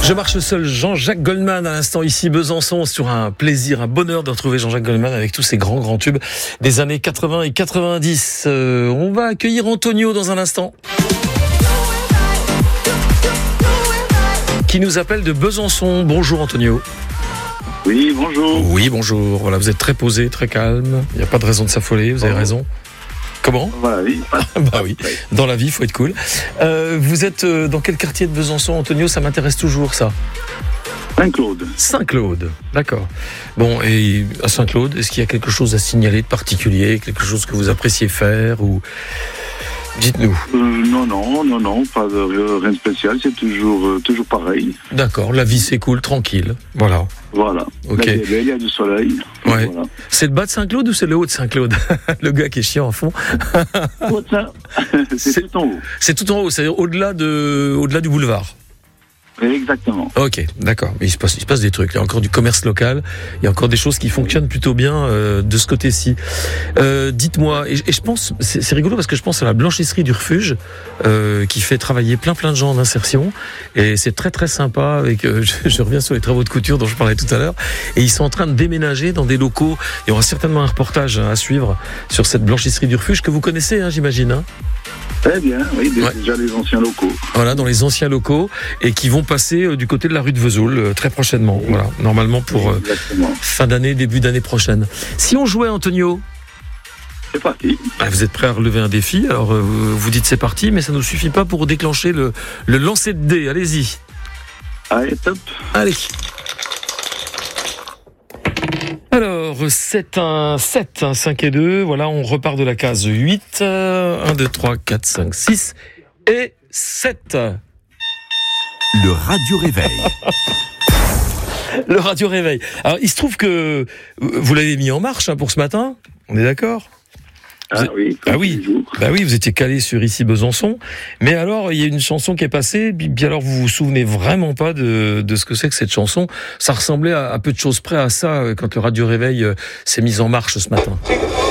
Je marche seul, Jean-Jacques Goldman à l'instant ici, Besançon, sur un plaisir, un bonheur de retrouver Jean-Jacques Goldman avec tous ces grands tubes des années 80 et 90. On va accueillir Antonio dans un instant, qui nous appelle de Besançon. Bonjour Antonio. Oui, bonjour. Oui, bonjour. Voilà, vous êtes très posé, très calme. Il n'y a pas de raison de s'affoler, vous avez raison. Comment ? Voilà, oui. Bah oui, dans la vie, il faut être cool. Vous êtes dans quel quartier de Besançon, Antonio ? Ça m'intéresse toujours, ça. Saint-Claude. Saint-Claude, d'accord. Bon, et à Saint-Claude, est-ce qu'il y a quelque chose à signaler de particulier, quelque chose que vous appréciez faire ou... Dites-nous. Non, pas de rien de spécial, c'est toujours pareil. D'accord, la vie c'est cool, tranquille, voilà. Voilà. Ok. La vie est belle, il y a du soleil. Ouais. Voilà. C'est le bas de Saint-Claude ou c'est le haut de Saint-Claude ? Le gars qui est chiant à fond. C'est tout en haut. C'est tout en haut, c'est-à-dire au-delà du boulevard. Exactement. Ok, d'accord. Mais il se passe des trucs. Il y a encore du commerce local. Il y a encore des choses qui fonctionnent plutôt bien de ce côté-ci. Dites-moi, et je pense, c'est rigolo parce que je pense à la blanchisserie du refuge qui fait travailler plein de gens en insertion. Et c'est très sympa. Avec, je reviens sur les travaux de couture dont je parlais tout à l'heure. Et ils sont en train de déménager dans des locaux. Il y aura certainement un reportage à suivre sur cette blanchisserie du refuge que vous connaissez, j'imagine. Hein. Très bien, oui, déjà les anciens locaux. Voilà, dans les anciens locaux et qui vont passer du côté de la rue de Vesoul très prochainement. Oui. Voilà, normalement pour fin d'année, début d'année prochaine. Si on jouait, Antonio, c'est parti. Vous êtes prêt à relever un défi. Alors vous dites c'est parti, mais ça ne suffit pas pour déclencher le lancer de dés. Allez-y. Allez, top. Allez. Alors, 7, 1, 7, 1, 5 et 2, voilà, on repart de la case 8, 1, 2, 3, 4, 5, 6 et 7. Le radio-réveil. Le radio-réveil. Alors, il se trouve que vous l'avez mis en marche pour ce matin, on est d'accord ? Oui. Vous étiez calé sur ici Besançon. Mais alors, il y a une chanson qui est passée. Puis alors, vous vous souvenez vraiment pas de ce que c'est que cette chanson. Ça ressemblait à peu de choses près à ça quand le radio réveil s'est mis en marche ce matin.